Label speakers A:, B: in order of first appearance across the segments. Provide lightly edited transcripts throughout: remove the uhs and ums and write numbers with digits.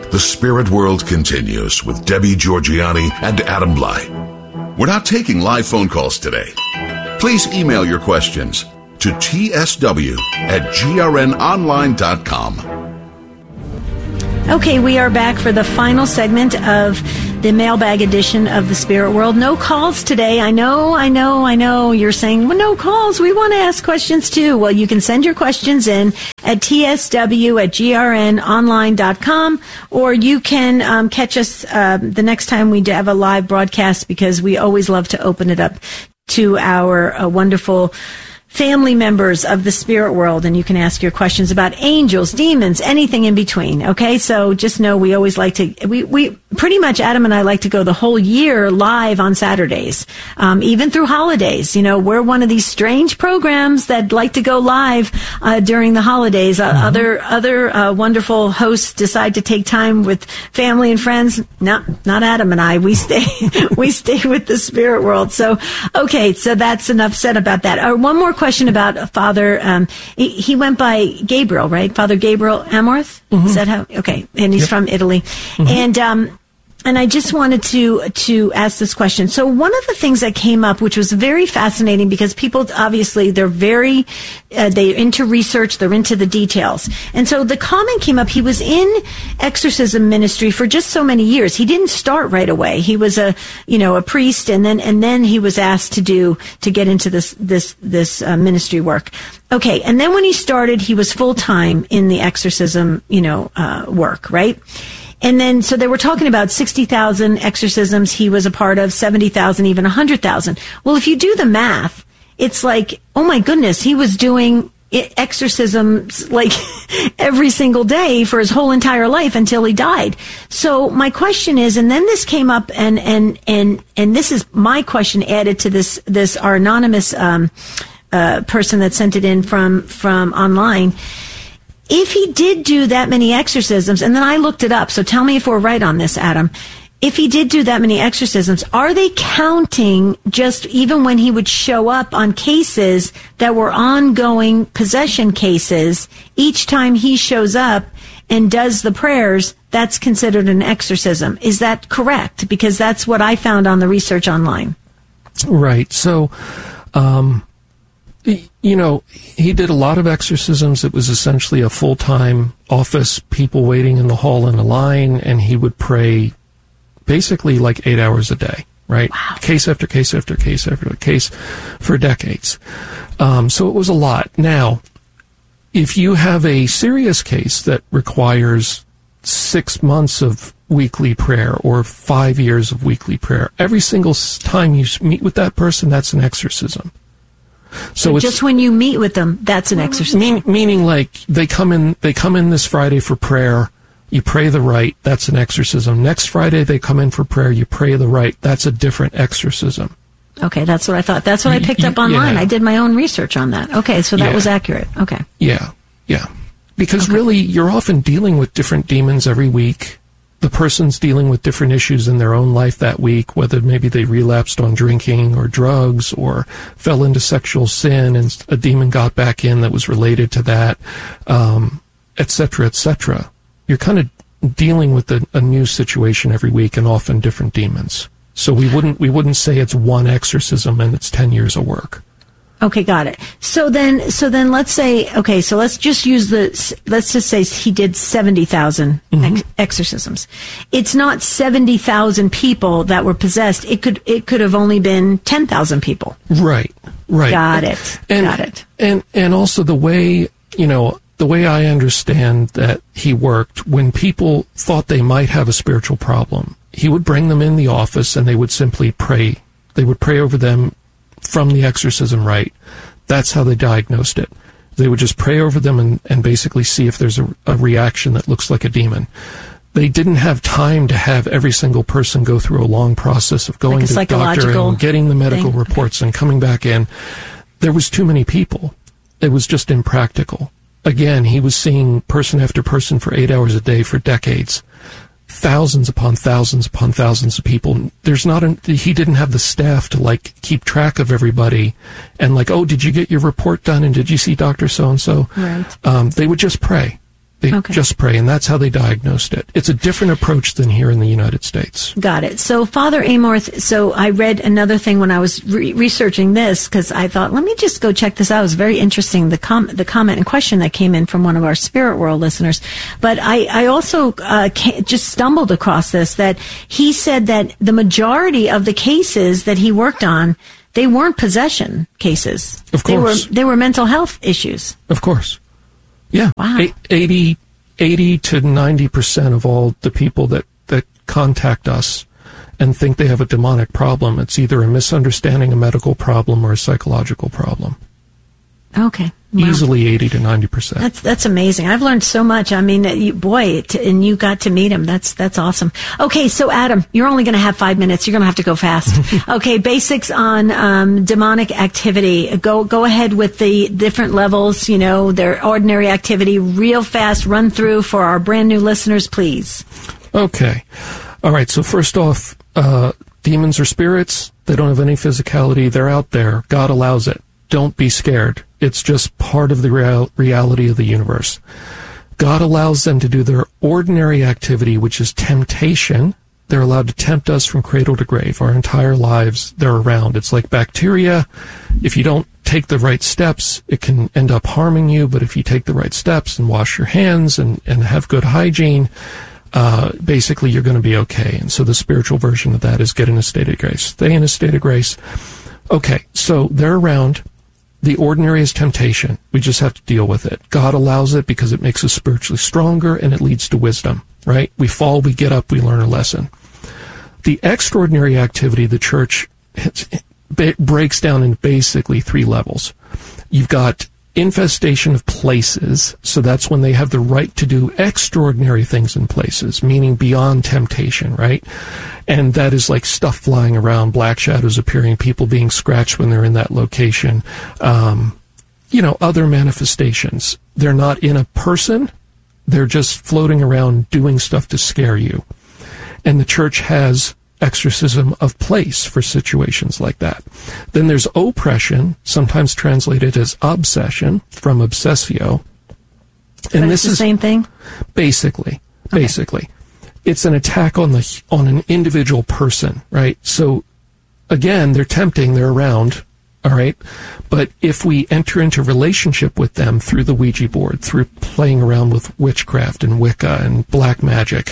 A: The Spirit World continues with Debbie Georgianni and Adam Blai. We're not taking live phone calls today. Please email your questions to tsw@grnonline.com.
B: Okay, we are back for the final segment of the mailbag edition of the Spirit World. No calls today. I know. You're saying, well, no calls. We want to ask questions too. Well, you can send your questions in at tsw@grnonline.com, or you can catch us the next time we have a live broadcast, because we always love to open it up to our wonderful family members of the Spirit World, and you can ask your questions about angels, demons, anything in between. Okay, so just know we always like to, we pretty much, Adam and I like to go the whole year live on Saturdays, even through holidays. You know, we're one of these strange programs that like to go live during the holidays. Other wonderful hosts decide to take time with family and friends. No, not Adam and I. We stay with the Spirit World. So, okay, so that's enough said about that. One more question about Father. He went by Gabriel, right? Father Gabriel Amorth. Is that how? Okay, and he's from Italy, and I just wanted to ask this question. So one of the things that came up, which was very fascinating, because people obviously they're into research, they're into the details, and so the comment came up. He was in exorcism ministry for just so many years. He didn't start right away. He was a priest, and then he was asked to get into this ministry work. Okay, and then when he started, he was full time in the exorcism work, right? And then, so they were talking about 60,000 exorcisms he was a part of, 70,000, even 100,000. Well, if you do the math, it's like, oh my goodness, he was doing exorcisms like every single day for his whole entire life until he died. So my question is, and then this came up, and this is my question added to this our anonymous person that sent it in from online. If he did do that many exorcisms, and then I looked it up, so tell me if we're right on this, Adam. If he did do that many exorcisms, are they counting just even when he would show up on cases that were ongoing possession cases, each time he shows up and does the prayers, that's considered an exorcism? Is that correct? Because that's what I found on the research online.
C: Right. So, he did a lot of exorcisms. It was essentially a full-time office, people waiting in the hall in a line, and he would pray basically like 8 hours a day, right?
B: Wow.
C: Case after case after case after case for decades. So it was a lot. Now, if you have a serious case that requires 6 months of weekly prayer or 5 years of weekly prayer, every single time you meet with that person, that's an exorcism. So
B: just when you meet with them, that's an exorcism.
C: Meaning, like they come in this Friday for prayer. You pray the rite. That's an exorcism. Next Friday they come in for prayer. You pray the rite. That's a different exorcism.
B: Okay, that's what I thought. That's what I picked up online. I did my own research on that. Okay, so that was accurate. Okay. Yeah.
C: Because really, you're often dealing with different demons every week. The person's dealing with different issues in their own life that week, whether maybe they relapsed on drinking or drugs or fell into sexual sin and a demon got back in that was related to that, et cetera, et cetera. You're kind of dealing with a new situation every week and often different demons. So we wouldn't say it's one exorcism and it's 10 years of work.
B: Okay, got it. So then let's say, okay, so let's just say he did 70,000 exorcisms. It's not 70,000 people that were possessed. It could have only been 10,000 people.
C: Right.
B: Got it.
C: And also the way I understand that he worked, when people thought they might have a spiritual problem, he would bring them in the office and they would simply pray. They would pray over them from the exorcism rite. That's how they diagnosed it. They would just pray over them and basically see if there's a reaction that looks like a demon. They didn't have time to have every single person go through a long process of going to the doctor and getting the medical reports and coming back in. There was too many people. It was just impractical. Again, he was seeing person after person for 8 hours a day for decades. Thousands upon thousands upon thousands of people. He didn't have the staff to keep track of everybody and oh, did you get your report done and did you see Dr. So-and-so?
B: Right.
C: They would just pray. They just pray, and that's how they diagnosed it. It's a different approach than here in the United States.
B: Got it. So, Father Amorth, so I read another thing when I was researching this, because I thought, let me just go check this out. It was very interesting, the comment and question that came in from one of our Spirit World listeners. But I also just stumbled across this, that he said that the majority of the cases that he worked on, they weren't possession cases.
C: Of course.
B: They were mental health issues.
C: Of course. Yeah.
B: Wow.
C: 80 to 90% of all the people that contact us and think they have a demonic problem, it's either a misunderstanding, a medical problem, or a psychological problem.
B: Okay. Wow.
C: Easily 80 to 90%.
B: That's amazing. I've learned so much. I mean, and you got to meet him. That's awesome. Okay, so Adam, you're only going to have 5 minutes. You're going to have to go fast. Okay, basics on demonic activity. Go ahead with the different levels. Their ordinary activity, real fast run through for our brand new listeners, please.
C: Okay. All right. So first off, demons or spirits. They don't have any physicality. They're out there. God allows it. Don't be scared. It's just part of the reality of the universe. God allows them to do their ordinary activity, which is temptation. They're allowed to tempt us from cradle to grave. Our entire lives, they're around. It's like bacteria. If you don't take the right steps, it can end up harming you. But if you take the right steps and wash your hands and have good hygiene, basically you're going to be okay. And so the spiritual version of that is get in a state of grace. Stay in a state of grace. Okay, so they're around. The ordinary is temptation. We just have to deal with it. God allows it because it makes us spiritually stronger and it leads to wisdom, right? We fall, we get up, we learn a lesson. The extraordinary activity, the church breaks down in basically 3 levels. You've got infestation of places, so that's when they have the right to do extraordinary things in places, meaning beyond temptation, right? And that is like stuff flying around, black shadows appearing, people being scratched when they're in that location, other manifestations. They're not in a person, they're just floating around doing stuff to scare you. And the church has exorcism of place for situations like that. Then there's oppression, sometimes translated as obsession, from obsessio. And this is the
B: same thing?
C: Basically. It's an attack on an individual person, right? So again, they're tempting, they're around, all right? But if we enter into relationship with them through the Ouija board, through playing around with witchcraft and Wicca and black magic,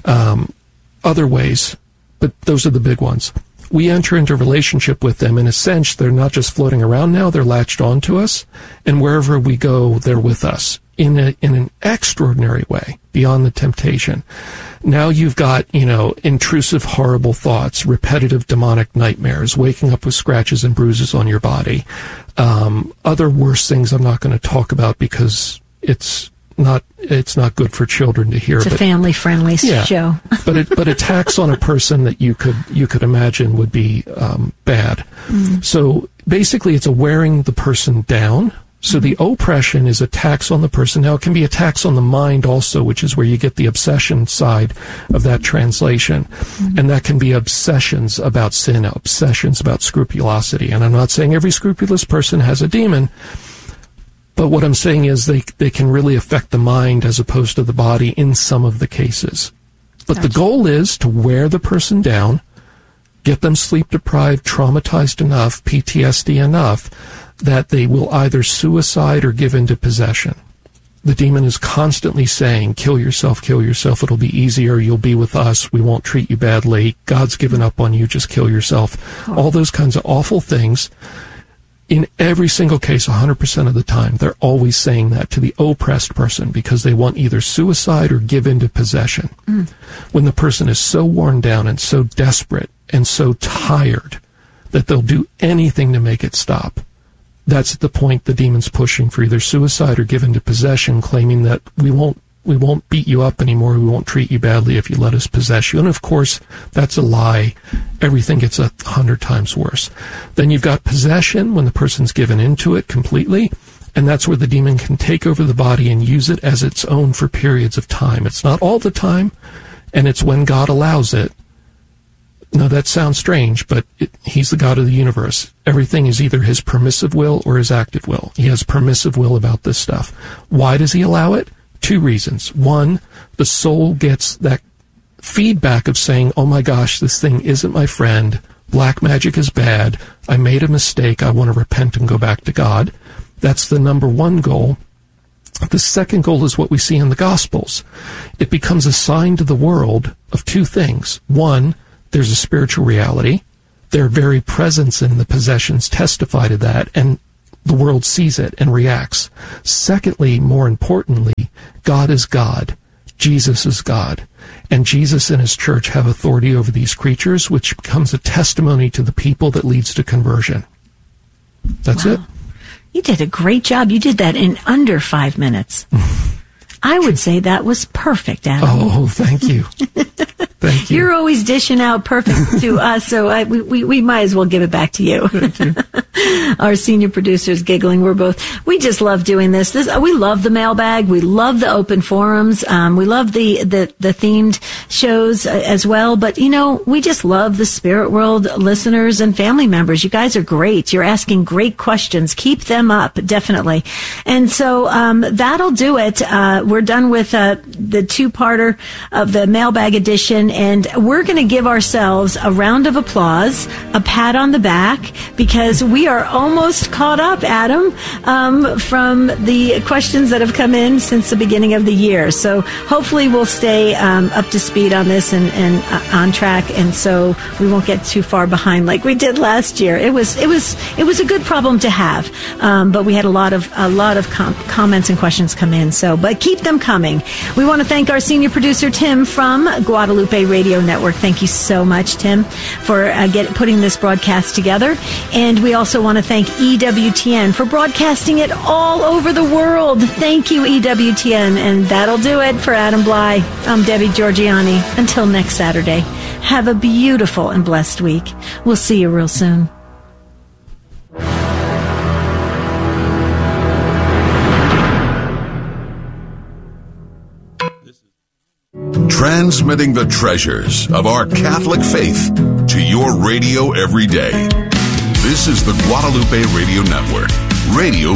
C: other ways, but those are the big ones. We enter into relationship with them. In a sense, they're not just floating around now, they're latched onto us, and wherever we go, they're with us in an extraordinary way, beyond the temptation. Now you've got, intrusive, horrible thoughts, repetitive demonic nightmares, waking up with scratches and bruises on your body. Other worse things I'm not going to talk about because it's not good for children to hear.
B: It's a family-friendly show. but attacks on a person that you could imagine would be bad. Mm. So basically, it's a wearing the person down. So the oppression is attacks on the person. Now, it can be attacks on the mind also, which is where you get the obsession side of that translation. Mm-hmm. And that can be obsessions about sin, obsessions about scrupulosity. And I'm not saying every scrupulous person has a demon, but what I'm saying is they can really affect the mind as opposed to the body in some of the cases. But gotcha. The goal is to wear the person down, get them sleep-deprived, traumatized enough, PTSD enough, that they will either suicide or give into possession. The demon is constantly saying, kill yourself, it'll be easier, you'll be with us, we won't treat you badly, God's given up on you, just kill yourself. Oh. All those kinds of awful things. In every single case, 100% of the time, they're always saying that to the oppressed person because they want either suicide or give into possession. Mm. When the person is so worn down and so desperate and so tired that they'll do anything to make it stop, that's at the point the demon's pushing for either suicide or give into possession, claiming that we won't beat you up anymore, we won't treat you badly if you let us possess you. And of course, that's a lie. Everything gets 100 times worse. Then you've got possession, when the person's given into it completely, and that's where the demon can take over the body and use it as its own for periods of time. It's not all the time, and it's when God allows it. Now, that sounds strange, but he's the God of the universe. Everything is either his permissive will or his active will. He has permissive will about this stuff. Why does he allow it?
C: two reasons. One, the soul gets that feedback of saying, oh my gosh, this thing isn't my friend. Black magic is bad. I made a mistake. I want to repent and go back to God. That's the number one goal. The second goal is what we see in the Gospels. It becomes a sign to the world of two things. One, there's a spiritual reality. Their very presence in the possessions testify to that, and the world sees it and reacts. Secondly, more importantly, God is God. Jesus is God. And Jesus and his church have authority over these creatures, which becomes a testimony to the people that leads to conversion. That's it.
B: You did a great job. You did that in under 5 minutes. I would say that was perfect, Adam.
C: Oh, thank you. Thank you.
B: You're always dishing out perfect to us, so we might as well give it back to you.
C: Thank you.
B: Our senior producer's giggling. We just love doing this. We love the mailbag. We love the open forums. We love the themed shows as well. But, we just love the Spirit World listeners and family members. You guys are great. You're asking great questions. Keep them up, definitely. And so that'll do it. We're done with the two-parter of the mailbag edition, and we're going to give ourselves a round of applause, a pat on the back, because we are almost caught up, Adam, from the questions that have come in since the beginning of the year. So hopefully we'll stay up to speed on this and on track, and so we won't get too far behind like we did last year. It was a good problem to have, but we had a lot of comments and questions come in. So, but keep them coming. We want to thank our senior producer Tim from Guadalupe Radio Network. Thank you so much, Tim, for putting this broadcast together. And we also want to thank EWTN for broadcasting it all over the world. Thank you, EWTN. And that'll do it for Adam Bly. I'm Debbie Georgianni. Until next Saturday, have a beautiful and blessed week. We'll see you real soon.
A: Transmitting the treasures of our Catholic faith to your radio every day. This is the Guadalupe Radio Network. Radio